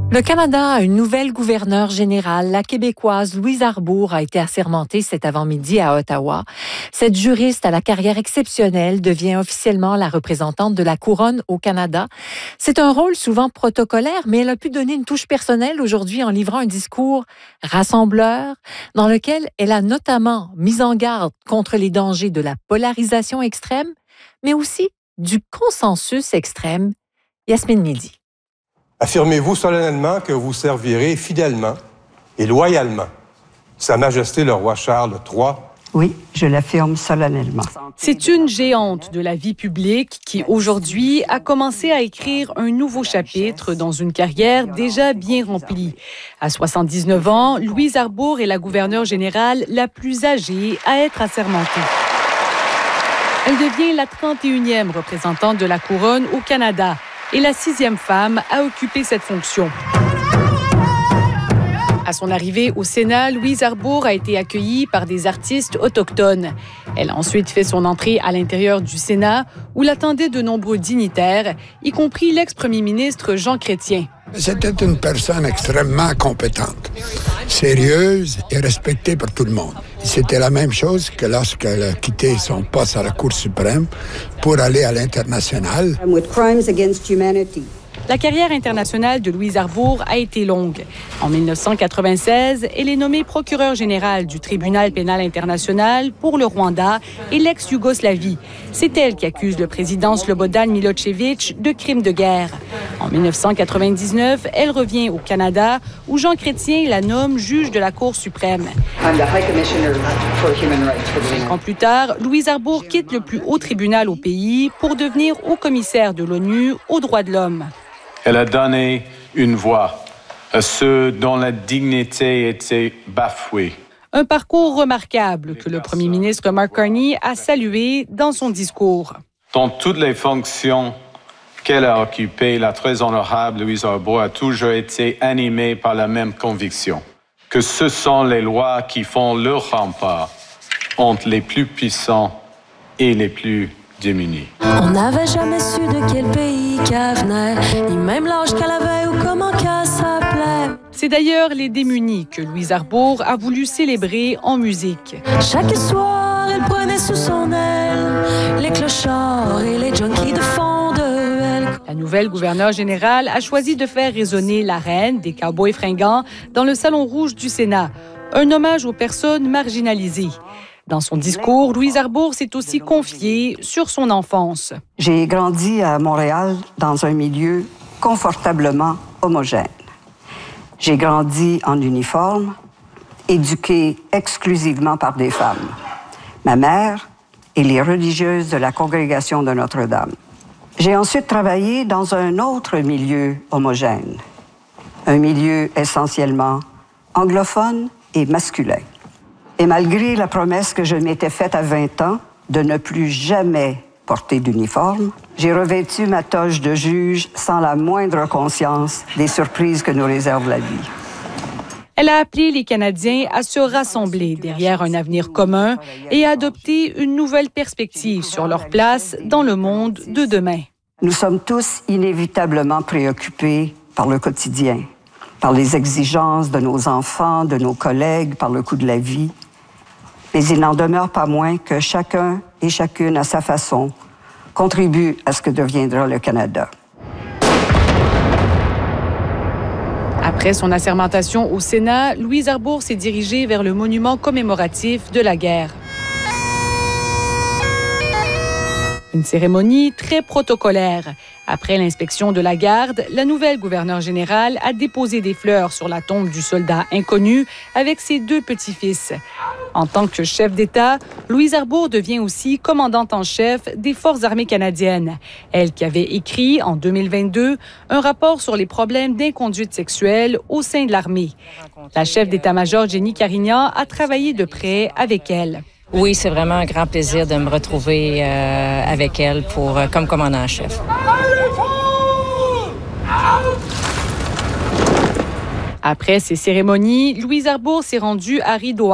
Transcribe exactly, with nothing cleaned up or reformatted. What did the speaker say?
Le Canada a une nouvelle gouverneure générale. La Québécoise Louise Arbour a été assermentée cet avant-midi à Ottawa. Cette juriste à la carrière exceptionnelle devient officiellement la représentante de la Couronne au Canada. C'est un rôle souvent protocolaire, mais elle a pu donner une touche personnelle aujourd'hui en livrant un discours rassembleur dans lequel elle a notamment mis en garde contre les dangers de la polarisation extrême, mais aussi du consensus extrême. Yasmine Midi. Affirmez-vous solennellement que vous servirez fidèlement et loyalement Sa Majesté le roi Charles trois? Oui, je l'affirme solennellement. C'est une géante de la vie publique qui, aujourd'hui, a commencé à écrire un nouveau chapitre dans une carrière déjà bien remplie. À soixante-dix-neuf ans, Louise Arbour est la gouverneure générale la plus âgée à être assermentée. Elle devient la trente et unième représentante de la Couronne au Canada et la sixième femme à occuper cette fonction. À son arrivée au Sénat, Louise Arbour a été accueillie par des artistes autochtones. Elle a ensuite fait son entrée à l'intérieur du Sénat, où l'attendaient de nombreux dignitaires, y compris l'ex-premier ministre Jean Chrétien. C'était une personne extrêmement compétente, sérieuse et respectée par tout le monde. C'était la même chose que lorsqu'elle a quitté son poste à la Cour suprême pour aller à l'international. La carrière internationale de Louise Arbour a été longue. En mille neuf cent quatre-vingt-seize, elle est nommée procureure générale du Tribunal pénal international pour le Rwanda et l'ex-Yougoslavie. C'est elle qui accuse le président Slobodan Milošević de crimes de guerre. En mille neuf cent quatre-vingt-dix-neuf, elle revient au Canada, où Jean Chrétien la nomme juge de la Cour suprême. Cinq ans plus tard, Louise Arbour quitte le plus haut tribunal au pays pour devenir haut-commissaire de l'ONU aux droits de l'homme. Elle a donné une voix à ceux dont la dignité était bafouée. Un parcours remarquable que le premier ministre Mark Carney a salué dans son discours. Dans toutes les fonctions qu'elle a occupées, la très honorable Louise Arbour a toujours été animée par la même conviction, que ce sont les lois qui font le rempart entre les plus puissants et les plus démunis. On n'avait jamais su de quel pays qu'elle venait, ni même l'âge qu'elle avait ou comment qu'elle s'appelait. C'est d'ailleurs les démunis que Louise Arbour a voulu célébrer en musique. Chaque soir, elle prenait sous son aile les clochards et les junkies de fond de elle. La nouvelle gouverneure générale a choisi de faire résonner la reine des cowboys fringants dans le Salon rouge du Sénat, un hommage aux personnes marginalisées. Dans son discours, Louise Arbour s'est aussi confiée sur son enfance. J'ai grandi à Montréal dans un milieu confortablement homogène. J'ai grandi en uniforme, éduquée exclusivement par des femmes. Ma mère et les religieuses de la congrégation de Notre-Dame. J'ai ensuite travaillé dans un autre milieu homogène, un milieu essentiellement anglophone et masculin. Et malgré la promesse que je m'étais faite à vingt ans de ne plus jamais porter d'uniforme, j'ai revêtu ma toge de juge sans la moindre conscience des surprises que nous réserve la vie. Elle a appelé les Canadiens à se rassembler derrière un avenir commun et à adopter une nouvelle perspective sur leur place dans le monde de demain. Nous sommes tous inévitablement préoccupés par le quotidien, par les exigences de nos enfants, de nos collègues, par le coût de la vie. Mais il n'en demeure pas moins que chacun et chacune, à sa façon, contribue à ce que deviendra le Canada. Après son assermentation au Sénat, Louise Arbour s'est dirigée vers le monument commémoratif de la guerre. Une cérémonie très protocolaire. Après l'inspection de la garde, la nouvelle gouverneure générale a déposé des fleurs sur la tombe du soldat inconnu avec ses deux petits-fils. En tant que chef d'État, Louise Arbour devient aussi commandante en chef des Forces armées canadiennes. Elle qui avait écrit, en deux mille vingt-deux, un rapport sur les problèmes d'inconduite sexuelle au sein de l'armée. La chef d'état-major Jenny Carignan a travaillé de près avec elle. Oui, c'est vraiment un grand plaisir de me retrouver euh, avec elle pour, euh, comme commandant en chef. Après ces cérémonies, Louise Arbour s'est rendue à Rideau.